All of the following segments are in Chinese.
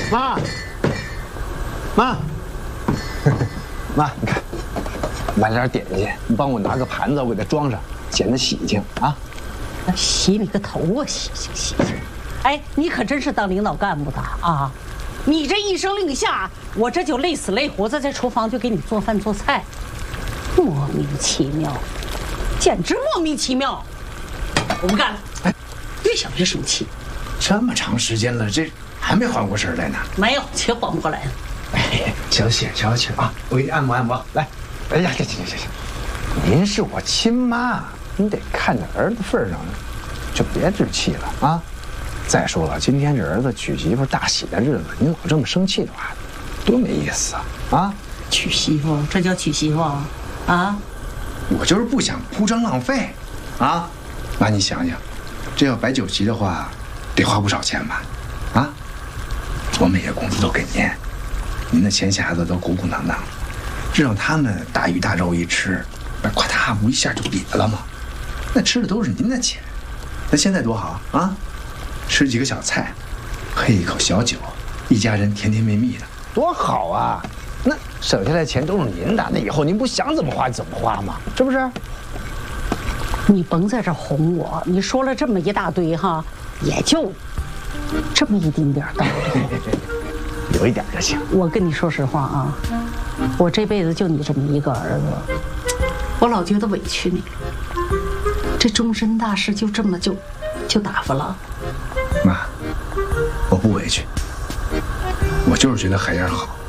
妈，妈，妈，你看，买点点心，你帮我拿个盘子，我给它装上，显得喜庆啊。 洗你个头啊，喜庆喜庆！哎，你可真是当领导干部的啊！你这一声令下，我这就累死累活的在厨房就给你做饭做菜，莫名其妙，简直莫名其妙！我不干了，越想越生气。 这么长时间了，这还没缓过神来呢？ 没有，全缓不过来了。 哎，消气消气啊！我给你按摩按摩，来。哎呀，行，您是我亲妈，你得看在儿子份上，就别置气了啊！再说了，今天是儿子娶媳妇大喜的日子，您老这么生气的话，多没意思啊！啊， 娶媳妇，这叫娶媳妇啊？ 我就是不想铺张浪费，啊，妈，你想想，这要摆酒席的话，得花不少钱吧？啊，我每月工资都给您的钱匣子都鼓鼓囊囊，这让他们大鱼大肉一吃，那夸嗒一下就瘪了吗？那吃的都是您的钱，那现在多好啊！吃几个小菜，喝一口小酒，一家人甜甜蜜蜜的，多好啊！那省下来钱都是您的，那以后您不想怎么花怎么花吗？是不是？ 你甭在这哄我，你说了这么一大堆哈，也就这么一丁点道理， 有一点就行。 我跟你说实话啊，我这辈子就你这么一个儿子，我老觉得委屈你了。这终身大事就这么就打发了。 妈，我不委屈，我就是觉得海燕好。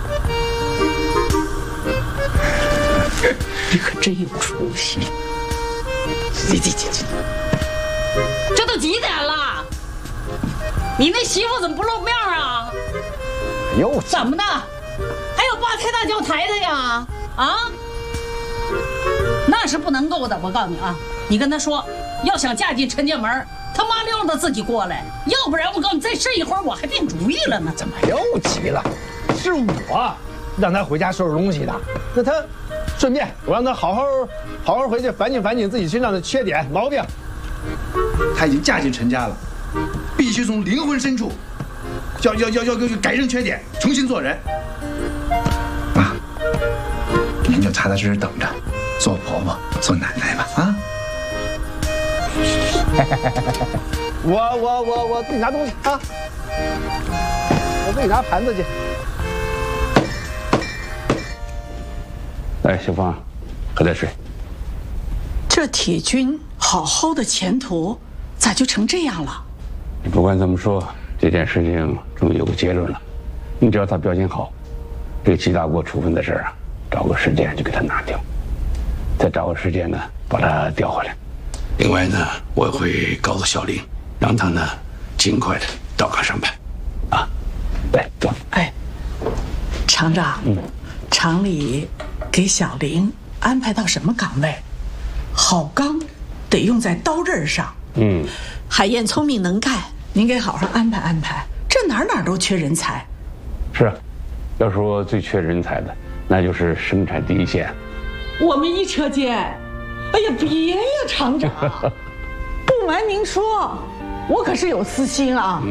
你可真有出息！这都几点了？你那媳妇怎么不露面啊？ 又怎么的？还有八抬大轿抬的呀？啊？那是不能够的，我告诉你啊，你跟他说，要想嫁进陈家门，他妈溜达自己过来，要不然我告诉你，再试一会儿我还定主意了呢。 怎么又急了？是我让他回家收拾东西的，那他顺便我让他好好回去反省自己身上的缺点毛病。他已经嫁进陈家了，必须从灵魂深处要改正缺点，重新做人。妈，您就踏踏实实等着，做婆婆做奶奶吧啊！我自己拿东西啊，我自己拿盘子去。 来，小芳，喝点水。 这铁军好好的前途，咋就成这样了？ 不管怎么说，这件事情终于有个结论了。你只要他表现好，这个齐大国处分的事儿啊，找个时间就给他拿掉，再找个时间呢把他调回来。另外呢，我也会告诉小林，让他呢尽快的到岗上班。啊，来走。 哎，厂长，厂里给小林安排到什么岗位？好钢得用在刀刃上。海燕聪明能干，您给好好安排安排。这哪都缺人才。 是啊，要说最缺人才的，那就是生产第一线。 我们一车间，哎呀别呀，厂长，不瞒您说，我可是有私心啊。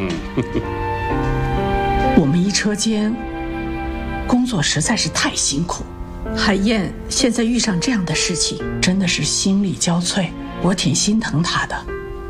我们一车间工作实在是太辛苦，海燕现在遇上这样的事情，真的是心力交瘁，我挺心疼她的。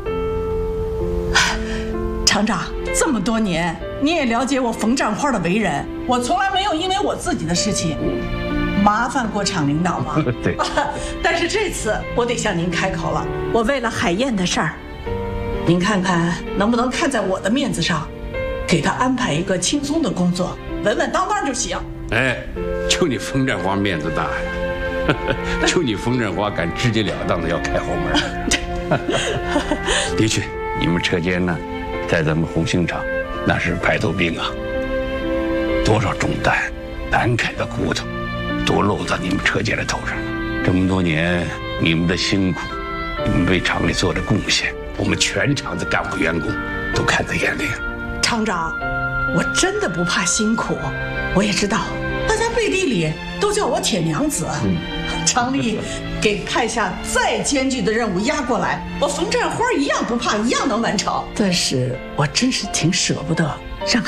厂长，这么多年你也了解我冯占花的为人，我从来没有因为我自己的事情麻烦过厂领导吗？ 对。 但是这次我得向您开口了，我为了海燕的事儿，您看看能不能看在我的面子上，给她安排一个轻松的工作，稳稳当当就行。 哎，就你冯占花面子大呀！就你冯占花敢直截了当的要开后门。的确，你们车间呢，在咱们红星厂那是排头兵啊，多少重担、难啃的骨头，都落到你们车间的头上了。这么多年，你们的辛苦，你们为厂里做的贡献，我们全厂的干部员工都看在眼里。 厂长，我真的不怕辛苦，我也知道大家背地里都叫我铁娘子。厂里给派下再艰巨的任务压过来，我冯占花一样不怕，一样能完成。但是我真是挺舍不得